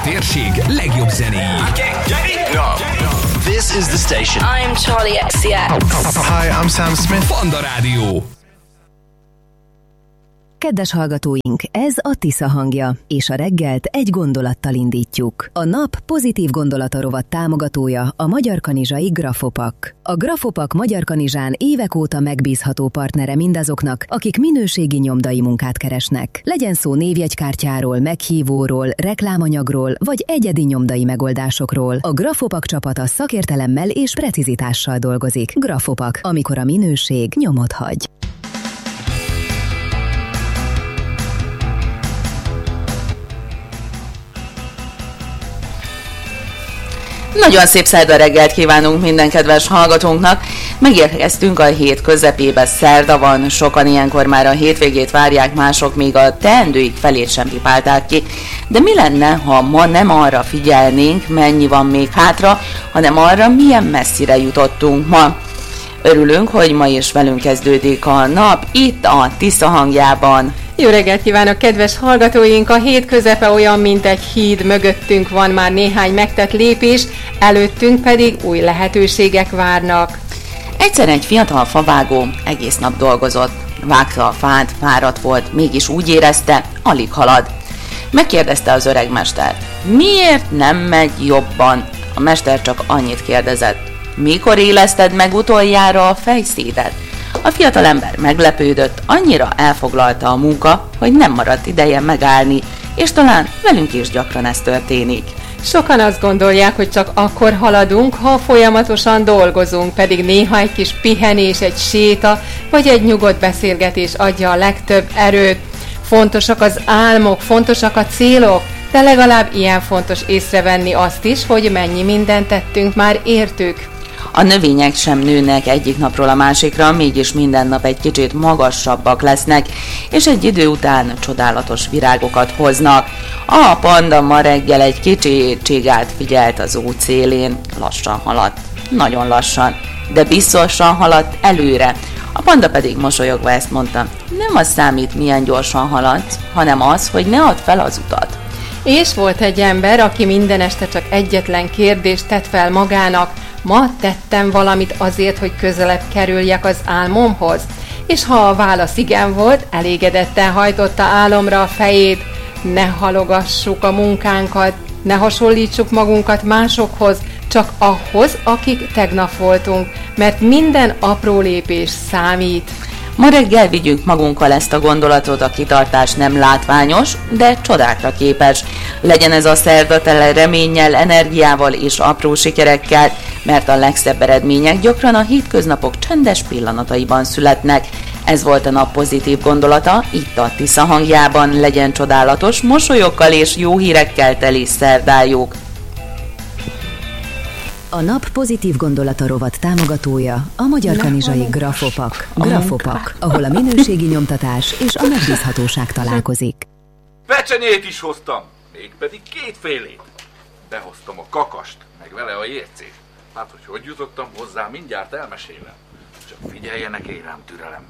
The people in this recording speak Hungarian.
térség legjobb zenéi. This is the station. I'm Charlie XCX. Hi, I'm Sam Smith. Panda Rádió. Kedves hallgatóink, ez a Tisza hangja, és a reggelt egy gondolattal indítjuk. A nap pozitív gondolata rovat támogatója a Magyarkanizsai Grafopak. A Grafopak Magyarkanizsán évek óta megbízható partnere mindazoknak, akik minőségi nyomdai munkát keresnek. Legyen szó névjegykártyáról, meghívóról, reklámanyagról, vagy egyedi nyomdai megoldásokról. A Grafopak csapata szakértelemmel és precizitással dolgozik. Grafopak, amikor a minőség nyomot hagy. Nagyon szép szerda reggelt kívánunk minden kedves hallgatónknak. Megérkeztünk a hét közepébe, szerda van, sokan ilyenkor már a hétvégét várják, mások még a teendőik felét sem pipálták ki. De mi lenne, ha ma nem arra figyelnénk, mennyi van még hátra, hanem arra, milyen messzire jutottunk ma. Örülünk, hogy ma is velünk kezdődik a nap, itt a Tisza hangjában. Jó reggelt kívánok, kedves hallgatóink! A hét közepe olyan, mint egy híd, mögöttünk van már néhány megtett lépés, előttünk pedig új lehetőségek várnak. Egyszer egy fiatal favágó egész nap dolgozott. Vágta a fát, fáradt volt, mégis úgy érezte, alig halad. Megkérdezte az öreg mestert, miért nem megy jobban? A mester csak annyit kérdezett, mikor éleszted meg utoljára a fejszédet? A fiatalember meglepődött, annyira elfoglalta a munka, hogy nem maradt ideje megállni, és talán velünk is gyakran ez történik. Sokan azt gondolják, hogy csak akkor haladunk, ha folyamatosan dolgozunk, pedig néha egy kis pihenés, egy séta, vagy egy nyugodt beszélgetés adja a legtöbb erőt. Fontosak az álmok, fontosak a célok, de legalább ilyen fontos észrevenni azt is, hogy mennyi mindent tettünk már értük. A növények sem nőnek egyik napról a másikra, mégis minden nap egy kicsit magasabbak lesznek, és egy idő után csodálatos virágokat hoznak. A panda ma reggel egy kicsi csigát figyelt az út szélén, lassan haladt, nagyon lassan, de biztosan haladt előre. A panda pedig mosolyogva ezt mondta, nem az számít, milyen gyorsan haladsz, hanem az, hogy ne add fel az utat. És volt egy ember, aki minden este csak egyetlen kérdést tett fel magának, ma tettem valamit azért, hogy közelebb kerüljek az álmomhoz? És ha a válasz igen volt, elégedetten hajtotta álomra a fejét. Ne halogassuk a munkánkat, ne hasonlítsuk magunkat másokhoz, csak ahhoz, akik tegnap voltunk, mert minden apró lépés számít. Ma reggel vigyünk magunkkal ezt a gondolatot, a kitartás nem látványos, de csodákra képes. Legyen ez a szerda tele reménnyel, energiával és apró sikerekkel, mert a legszebb eredmények gyakran a hétköznapok csendes pillanataiban születnek. Ez volt a nap pozitív gondolata, itt a Tisza hangjában, legyen csodálatos, mosolyokkal és jó hírekkel teli szerdájuk. A nap pozitív gondolata rovat támogatója a Magyarkanizsai Grafopak. Grafopak, ahol a minőségi nyomtatás és a megbízhatóság találkozik. Pecsenyét is hoztam, mégpedig kétfélét. Behoztam a kakast, meg vele a jércét. Hát, hogy jutottam hozzá, mindjárt elmesélem. Csak figyeljenek érám türelem.